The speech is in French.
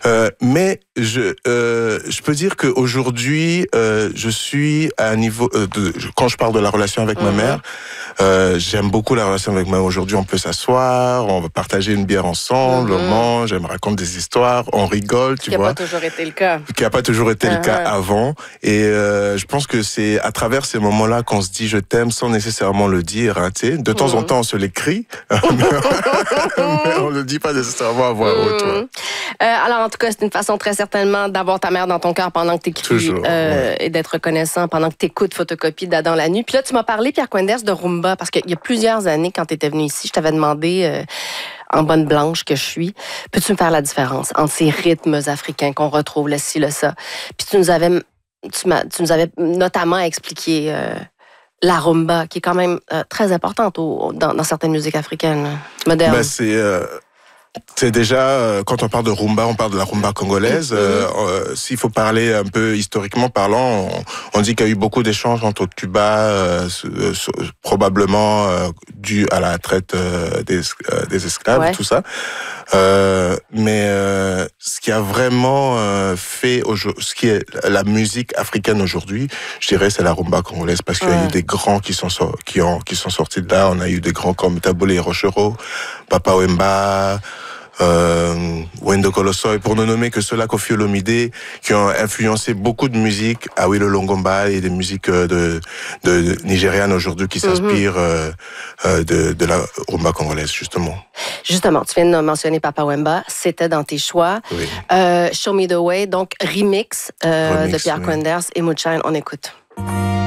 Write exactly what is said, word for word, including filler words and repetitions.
Euh, mais je, euh, je peux dire qu'aujourd'hui, euh, je suis à un niveau... Euh, de, quand je parle de la relation avec mm-hmm. ma mère, euh, j'aime beaucoup la relation avec ma mère. Aujourd'hui, on peut s'asseoir, on va partager une bière ensemble, mm-hmm. on mange, elle me raconte des histoires, on rigole, tu qui vois. Qui n'a pas toujours été le cas. Qui n'a pas toujours été uh-huh. le cas avant. Et euh, je pense que c'est à travers ces moments-là qu'on se dit « je t'aime » sans nécessairement le dire. Hein, tu sais. De temps mm-hmm. en temps, on se l'écrit, mais on ne le dit pas nécessairement à voix haute. Mm-hmm. Euh, alors, en tout cas, c'est une façon très certainement d'avoir ta mère dans ton cœur pendant que tu écris euh, ouais. et d'être reconnaissant pendant que tu écoutes Photocopie d'Adam Lanoue. Puis là, tu m'as parlé, Pierre Quenders, de rumba, parce qu'il y a plusieurs années, quand tu étais venu ici, je t'avais demandé, euh, en bonne blanche que je suis, peux-tu me faire la différence entre ces rythmes africains qu'on retrouve, le ci, le ça? Puis tu nous avais, tu, m'as, tu nous avais notamment expliqué euh, la rumba, qui est quand même euh, très importante au, dans, dans certaines musiques africaines modernes. Ben, c'est... Euh... C'est déjà, euh, quand on parle de rumba, on parle de la rumba congolaise. Mm-hmm. Euh, euh, s'il faut parler un peu historiquement parlant, on, on dit qu'il y a eu beaucoup d'échanges entre Cuba, euh, euh, probablement euh, dû à la traite euh, des, euh, des esclaves, ouais. tout ça. Euh, mais euh, ce qui a vraiment euh, fait, ce qui est la musique africaine aujourd'hui, je dirais, c'est la rumba congolaise, parce qu'il ouais. y a eu des grands qui sont qui ont qui sont sortis de là. On a eu des grands comme Tabolé et Rochereau, Papa Wemba. Euh, Wendo Kolosoy, pour ne nommer que ceux-là, Koffi Olomide, qui ont influencé beaucoup de musique, Awilo Longomba et des musiques de, de, de nigérianes aujourd'hui qui s'inspirent mm-hmm. de, de la rumba congolaise, justement. Justement, tu viens de mentionner Papa Wemba, c'était dans tes choix. Oui. Euh, Show Me the Way, donc remix, euh, remix de Pierre oui. Quenders et Moonshine, on écoute.